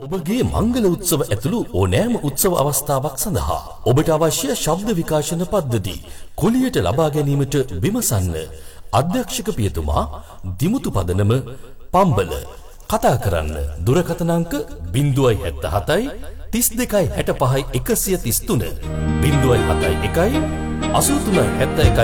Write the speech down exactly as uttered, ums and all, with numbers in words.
ඔබගේ මංගල උත්සව ඇතුළු ඕනෑම උත්සව අවස්ථාවක් සඳහා ඔබට අවශ්‍ය ශබ්ද විකාශන පද්ධති කුලියට ලබා ගැනීමට විමසන්න. අධ්‍යක්ෂක පියතුමා දිමුතු පදනම පම්බල. කතා කරන්න දුරකථන අංක ज़ीरो सात सात तीस දෙකයි හැට පහයි එකසිය තිස් තුන ज़ीरो सात එකයි අසූ තුන හැත්තෑ එකයි